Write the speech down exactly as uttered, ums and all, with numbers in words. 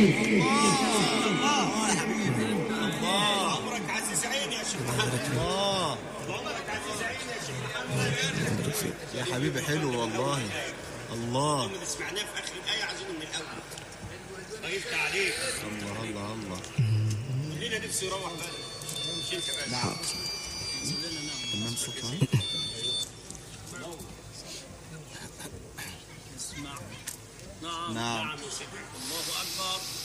الله يا حبيبي، الله عمرك عزيز عيني يا شيخ محمد. الله عمرك عزيز عيني يا شيخ محمد يا حبيبي حلو والله. الله اللي سمعناه في اخر الايه عايزينه من الاول. طيبت عليك. الله الله الله. لينا نفسي يروح بقى. مش انت بقى. نعم تمام صوتها. نعم نعم نعم يا شيخ. الله اكبر.